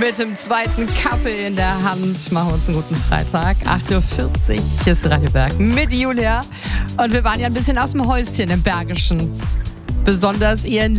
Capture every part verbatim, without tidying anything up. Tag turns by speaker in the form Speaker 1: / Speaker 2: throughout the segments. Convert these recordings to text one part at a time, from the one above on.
Speaker 1: Mit dem zweiten Kaffee in der Hand machen wir uns einen guten Freitag. acht Uhr vierzig, hier ist Radio Berg mit Julia. Und wir waren ja ein bisschen aus dem Häuschen im Bergischen. Besonders ihr in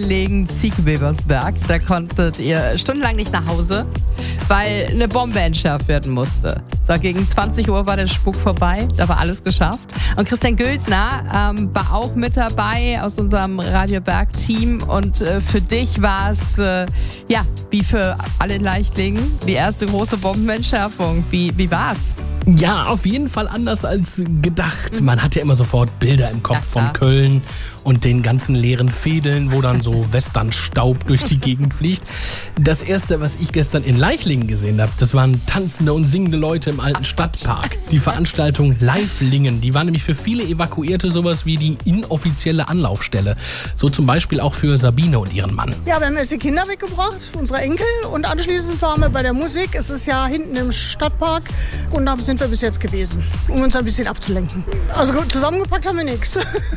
Speaker 1: Leichlingen-Ziegenwebersberg. Da konntet ihr stundenlang nicht nach Hause, weil eine Bombe entschärft werden musste. So, gegen zwanzig Uhr war der Spuk vorbei, da war alles geschafft. Und Christian Güldner ähm, war auch mit dabei aus unserem Radio Berg-Team. Und äh, für dich war es, äh, ja, wie für alle in Leichlingen, die erste große Bombenentschärfung. Wie, wie war's?
Speaker 2: Ja, auf jeden Fall anders als gedacht. Man hat ja immer sofort Bilder im Kopf
Speaker 1: Ja,
Speaker 2: von
Speaker 1: klar.
Speaker 2: Köln und den ganzen leeren Fädeln, wo dann so Westernstaub durch die Gegend fliegt. Das erste, was ich gestern in Leichlingen gesehen habe, das waren tanzende und singende Leute im alten Stadtpark. Die Veranstaltung Live-Lingen, die war nämlich für viele Evakuierte sowas wie die inoffizielle Anlaufstelle. So zum Beispiel auch für Sabine und ihren Mann.
Speaker 3: Ja, wir haben jetzt die Kinder weggebracht, unsere Enkel. Und anschließend waren wir bei der Musik. Es ist ja hinten im Stadtpark. Und da sind wir bis jetzt gewesen, um uns ein bisschen abzulenken. Also gut, zusammengepackt haben wir nichts.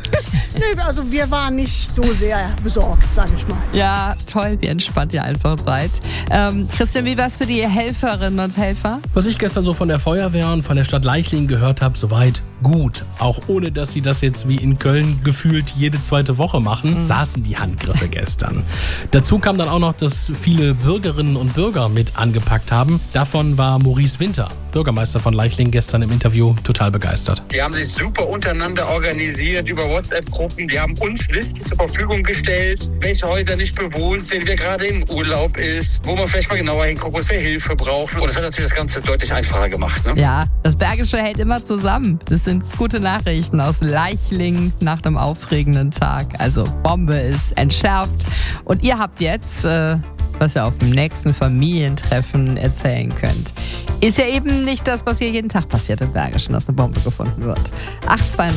Speaker 3: Nee, also wir waren nicht so sehr besorgt, sage ich mal.
Speaker 1: Ja, toll, wie entspannt ihr einfach seid. Ähm, Christian, wie war's für die Helferinnen und Helfer?
Speaker 2: Was ich gestern so von der Feuerwehr und von der Stadt Leichlingen gehört habe, soweit gut. Auch ohne, dass sie das jetzt wie in Köln gefühlt jede zweite Woche machen, mhm. saßen die Handgriffe gestern. Dazu kam dann auch noch, dass viele Bürgerinnen und Bürger mit angepackt haben. Davon war Maurice Winter, Bürgermeister von Leichlingen, gestern im Interview total begeistert.
Speaker 4: Die haben sich super untereinander organisiert über WhatsApp-Gruppen. Die haben uns Listen zur Verfügung gestellt, welche Häuser nicht bewohnt sind, wer gerade im Urlaub ist, wo man vielleicht mal genauer hingucken muss, wer Hilfe braucht. Und das hat natürlich das Ganze deutlich einfacher gemacht. Ne?
Speaker 1: Ja, das Bergische hält immer zusammen. Das sind gute Nachrichten aus Leichlingen nach einem aufregenden Tag. Also Bombe ist entschärft. Und ihr habt jetzt, äh, was ihr auf dem nächsten Familientreffen erzählen könnt, ist ja eben nicht das, was hier jeden Tag passiert im Bergischen, dass eine Bombe gefunden wird. acht zwei